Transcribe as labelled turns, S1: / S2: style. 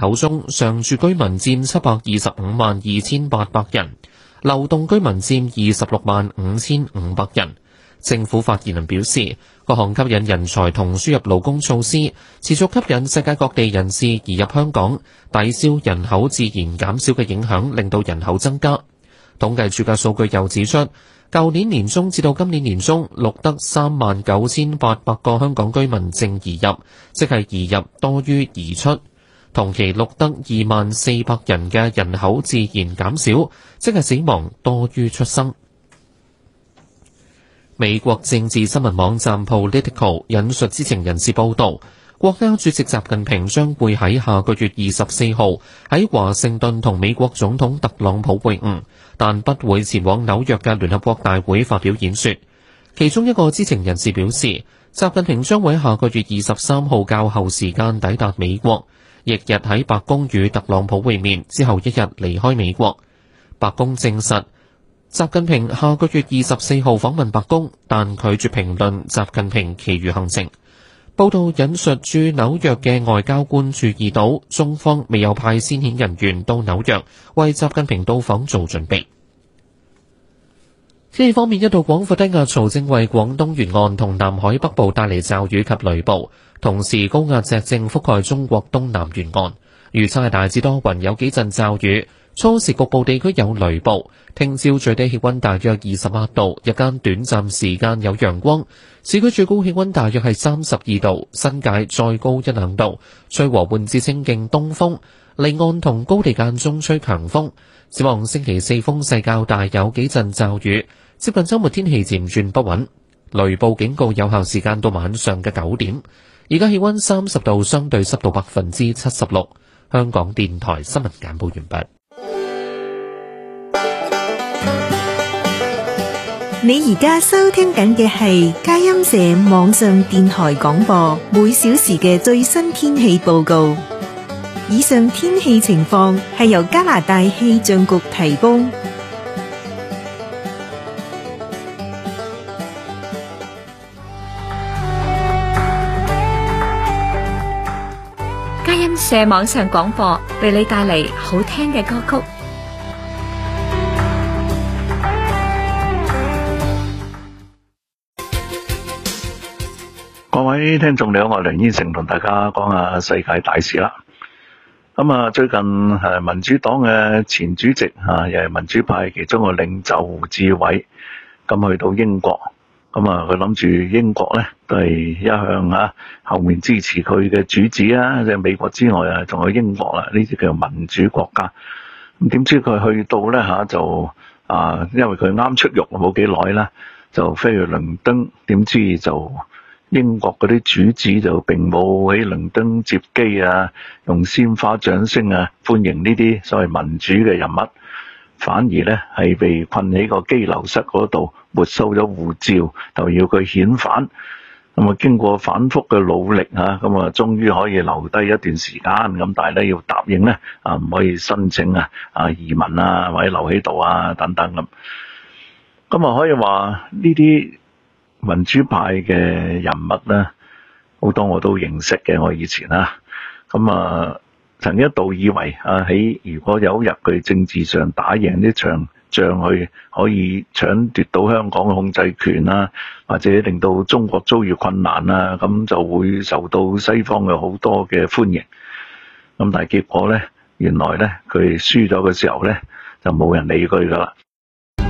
S1: 口中，常住居民佔7252800人，流動居民佔265500人。政府發言人表示，各項吸引人才同輸入勞工措施，持續吸引世界各地人士移入香港，抵消人口自然減少嘅影響，令到人口增加。統計處嘅數據又指出，舊年年中至到今年年中錄得39800個香港居民淨移入，即係移入多於移出。同期錄得24000人嘅人口自然減少，即係死亡多於出生。美國政治新聞網站 Politico 引述知情人士報道，國家主席習近平將會喺下個月24號喺華盛頓同美國總統特朗普會晤，但不會前往紐約嘅聯合國大會發表演說。其中一個知情人士表示，習近平將會喺下個月23號較後時間抵達美國，翌日喺白宮與特朗普會面，之後一日離開美國。白宮證實習近平下個月24號訪問白宮，但拒絕評論習近平其餘行程。報道引述駐紐約嘅外交官注意到，中方未有派先遣人員到紐約為習近平到訪做準備。天氣方面，一道廣闊低壓槽正為廣東沿岸同南海北部帶嚟驟雨及雷暴，同時高壓脊正覆蓋中國東南沿岸。預測係大致多雲，有幾陣驟雨，初時局部地區有雷暴。聽朝最低氣溫大約28度，日間短暫時間有陽光。市區最高氣溫大約係32度，新界再高一兩度。吹和緩至清勁東風，離岸同高地間中吹強風。展望星期四風勢較大，有幾陣驟雨。接近週末天氣漸轉不穩，雷暴警告有效時間到晚上嘅9點。而家氣溫30度，相對濕度76%。香港電台新聞簡報完畢。
S2: 你而家收聽緊嘅係佳音社網上電台廣播，每小時嘅最新天氣報告。以上天氣情況係由加拿大氣象局提供。
S3: 佳音社網上廣播為你帶嚟好聽嘅歌曲。
S4: 各位聽眾你好，我係梁燕成，同大家講下世界大事啦。最近民主黨嘅前主席又係民主派其中個領袖胡志偉咁去到英國，佢諗住英國咧都係一向後面支持佢嘅主子啊，即係美國之外啊，仲有英國啦，呢啲叫做民主國家。咁點知佢去到咧就因為佢啱出獄冇幾耐啦，就飛去倫敦，點知就英國嗰啲主子就並冇喺倫敦接機啊，用鮮花掌聲歡迎呢啲所謂民主嘅人物，反而咧係被困喺個羈留室嗰度，沒收咗護照，就要佢遣返。經過反覆嘅努力終於可以留低一段時間，但係咧要答應咧唔可以申請移民或者留喺度等等咁。可以話呢啲民主派嘅人物咧，好多我都認識嘅。我以前曾一度以為如果有一日佢政治上打贏呢場仗，去可以搶奪到香港嘅控制權或者令到中國遭遇困難咁就會受到西方嘅好多嘅歡迎。但係結果咧，原來咧佢輸咗嘅時候咧，就冇人理佢噶啦。